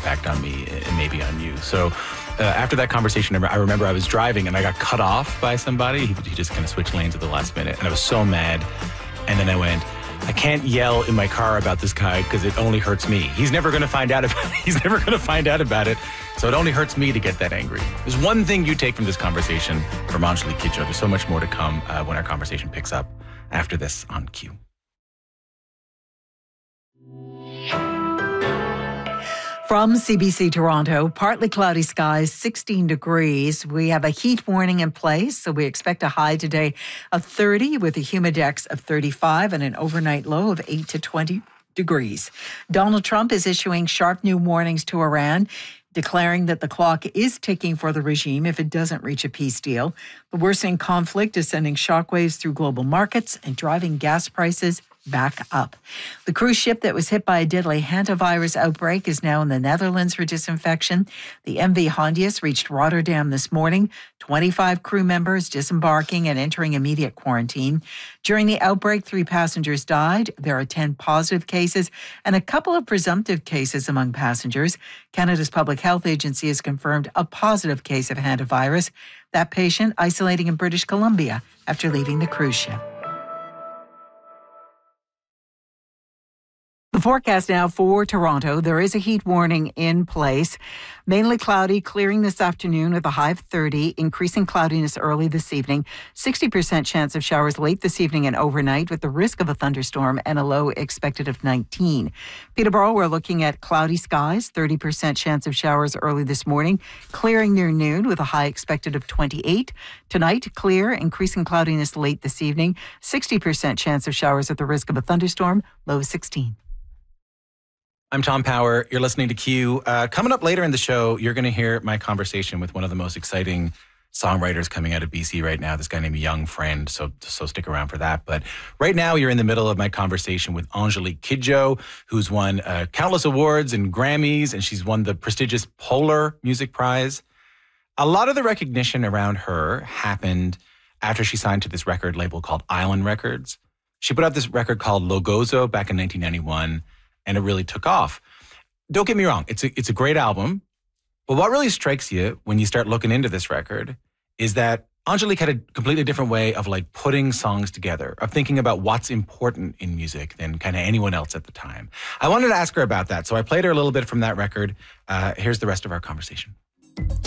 impact on me and maybe on you. So after that conversation, I remember I was driving and I got cut off by somebody. He just kind of switched lanes at the last minute, and I was so mad. And then I went, I can't yell in my car about this guy because it only hurts me. He's never going to find out about it. He's never going to find out about it. So it only hurts me to get that angry. There's one thing you take from this conversation from Anjali Kidjo. There's so much more to come when our conversation picks up after this on Q. From CBC Toronto, partly cloudy skies, 16 degrees. We have a heat warning in place, so we expect a high today of 30 with a humidex of 35 and an overnight low of 8 to 20 degrees. Donald Trump is issuing sharp new warnings to Iran, declaring that the clock is ticking for the regime if it doesn't reach a peace deal. The worsening conflict is sending shockwaves through global markets and driving gas prices back up. The cruise ship that was hit by a deadly hantavirus outbreak is now in the Netherlands for disinfection. The MV Hondius reached Rotterdam this morning, 25 crew members disembarking and entering immediate quarantine. During the outbreak, 3 passengers died. There are 10 positive cases and a couple of presumptive cases among passengers. Canada's Public Health Agency has confirmed a positive case of hantavirus. That patient isolating in British Columbia after leaving the cruise ship. The forecast now for Toronto, there is a heat warning in place. Mainly cloudy, clearing this afternoon with a high of 30, increasing cloudiness early this evening. 60% chance of showers late this evening and overnight with the risk of a thunderstorm and a low expected of 19. Peterborough, we're looking at cloudy skies, 30% chance of showers early this morning, clearing near noon with a high expected of 28. Tonight, clear, increasing cloudiness late this evening. 60% chance of showers at the risk of a thunderstorm, low of 16. I'm Tom Power. You're listening to Q. Coming up later in the show, you're going to hear my conversation with one of the most exciting songwriters coming out of BC right now, this guy named Young Friend. So stick around for that. But right now, you're in the middle of my conversation with Anjali Kidjo, who's won countless awards and Grammys, and she's won the prestigious Polar Music Prize. A lot of the recognition around her happened after she signed to this record label called Island Records. She put out this record called Logozo back in 1991. And it really took off. Don't get me wrong, it's a great album. But what really strikes you when you start looking into this record is that Anjali had a completely different way of like putting songs together, of thinking about what's important in music than kind of anyone else at the time. I wanted to ask her about that, so I played her a little bit from that record. Here's the rest of our conversation.